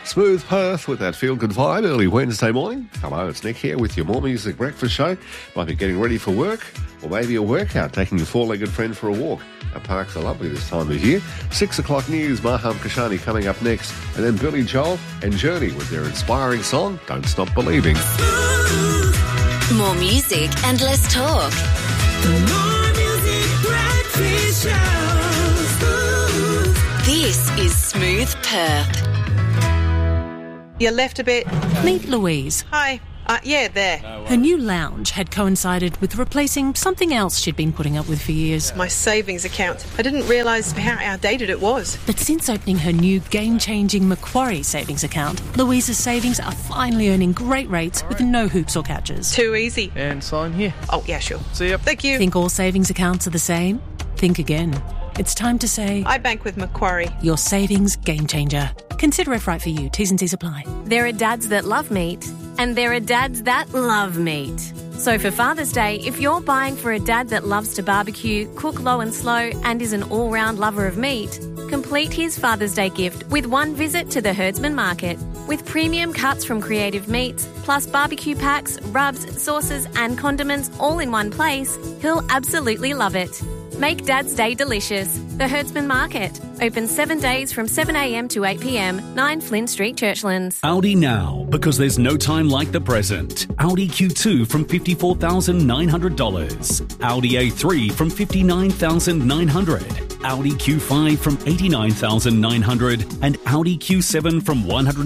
Smooth Perth with that feel-good vibe early Wednesday morning. Hello, it's Nick here with your More Music breakfast show. Might be getting ready for work or maybe a workout, taking your four-legged friend for a walk. Our parks are lovely this time of year. 6 o'clock news, Maham Kashani coming up next. And then Billy Joel and Journey with their inspiring song, Don't Stop Believing. More music and less talk. The More Music breakfast show. This is Smooth Perth. You left a bit. Meet Louise. Hi. Yeah, there. Her new lounge had coincided with replacing something else she'd been putting up with for years. My savings account. I didn't realise how outdated it was. But since opening her new game-changing Macquarie savings account, Louise's savings are finally earning great rates with no hoops or catches. Too easy. And sign here. Oh, yeah, sure. See ya. Thank you. Think all savings accounts are the same? Think again. It's time to say... I bank with Macquarie. Your savings game changer. Consider if right for you. T's and C's apply. There are dads that love meat, and there are dads that love meat. So for Father's Day, if you're buying for a dad that loves to barbecue, cook low and slow, and is an all-round lover of meat, complete his Father's Day gift with one visit to the Herdsman Market. With premium cuts from Creative Meats, plus barbecue packs, rubs, sauces, and condiments all in one place, he'll absolutely love it. Make Dad's Day delicious. The Herdsman Market. Open 7 days from 7 a.m. to 8 p.m. 9 Flynn Street, Churchlands. Audi now, because there's no time like the present. Audi Q2 from $54,900. Audi A3 from $59,900. Audi Q5 from $89,900. And Audi Q7 from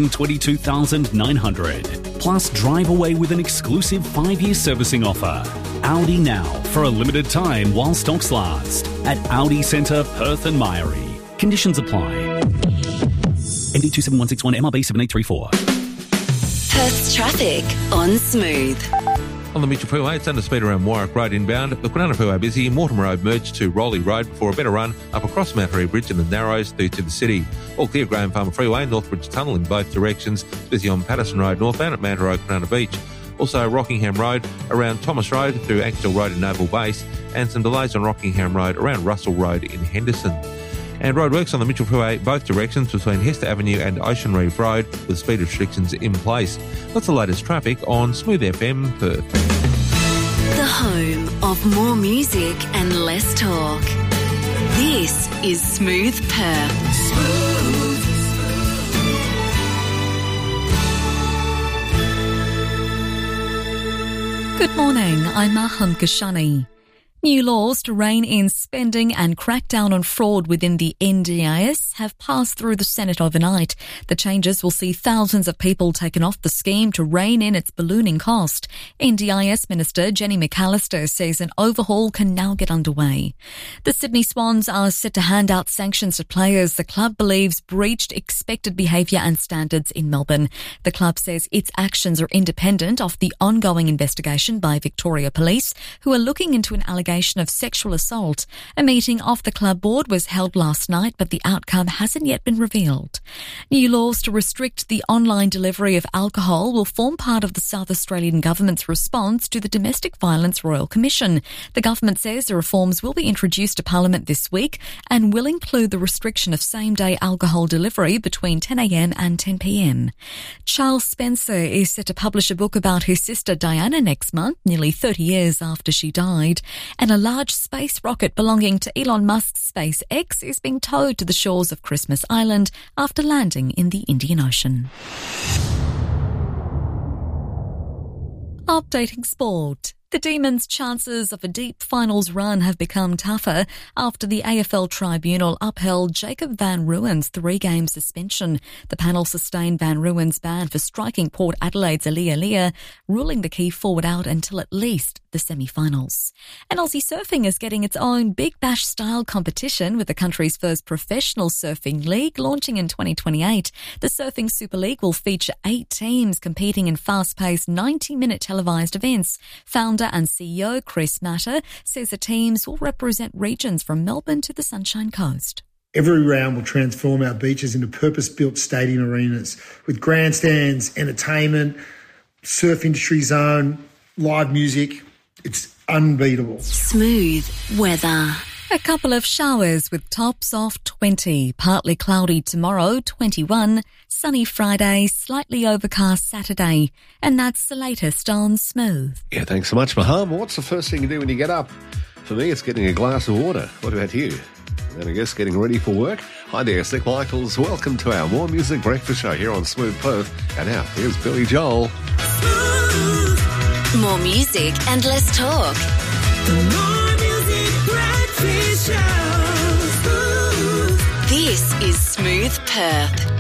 $122,900. Plus, drive away with an exclusive 5-year servicing offer. Audi now, for a limited time while stocks last. At Audi Centre, Perth and Mairie. Conditions apply. MD 27161 MRB 7834. Perth's traffic on Smooth. On the Mitchell Freeway, it's under speed around Warwick Road inbound. The Kwinana Freeway busy. Mortimer Road merged to Rowley Road before a better run up across Mount Bridge and the Narrows through to the city. All clear Graham Farmer Freeway, Northbridge Tunnel in both directions. Busy on Patterson Road northbound at Manta Road, Kwinana Beach. Also Rockingham Road around Thomas Road through Axtell Road in Naval Base, and some delays on Rockingham Road around Russell Road in Henderson. And roadworks on the Mitchell Freeway both directions between Hester Avenue and Ocean Reef Road with speed restrictions in place. That's the latest traffic on Smooth FM Perth. The home of more music and less talk. This is Smooth Perth. Smooth. Good morning, I'm Maham Kashani. New laws to rein in spending and crack down on fraud within the NDIS have passed through the Senate overnight. The changes will see thousands of people taken off the scheme to rein in its ballooning cost. NDIS Minister Jenny McAllister says an overhaul can now get underway. The Sydney Swans are set to hand out sanctions to players the club believes breached expected behaviour and standards in Melbourne. The club says its actions are independent of the ongoing investigation by Victoria Police, who are looking into an allegation of sexual assault. A meeting of the club board was held last night, but the outcome hasn't yet been revealed. New laws to restrict the online delivery of alcohol will form part of the South Australian government's response to the Domestic Violence Royal Commission. The government says the reforms will be introduced to Parliament this week and will include the restriction of same-day alcohol delivery between 10 a.m. and 10 p.m. Charles Spencer is set to publish a book about his sister Diana next month, nearly 30 years after she died. And a large space rocket belonging to Elon Musk's SpaceX is being towed to the shores of Christmas Island after landing in the Indian Ocean. Updating sport. The Demons' chances of a deep finals run have become tougher after the AFL Tribunal upheld Jacob van Rooyen's 3-game suspension. The panel sustained van Rooyen's ban for striking Port Adelaide's Aaliyah, ruling the key forward out until at least the semi-finals. And Aussie surfing is getting its own Big Bash-style competition with the country's first professional surfing league launching in 2028. The Surfing Super League will feature 8 teams competing in fast-paced 90-minute televised events. Founder and CEO Chris Matter says the teams will represent regions from Melbourne to the Sunshine Coast. Every round will transform our beaches into purpose-built stadium arenas with grandstands, entertainment, surf industry zone, live music. It's unbeatable. Smooth weather. A couple of showers with tops of 20. Partly cloudy tomorrow, 21. Sunny Friday, slightly overcast Saturday. And that's the latest on Smooth. Yeah, thanks so much, Maham. What's the first thing you do when you get up? For me, it's getting a glass of water. What about you? And then I guess getting ready for work. Hi there, it's Nick Michaels. Welcome to our More Music Breakfast Show here on Smooth Perth. And now, here's Billy Joel. More music and less talk. More Music Breakfast Show. This is Smooth Perth.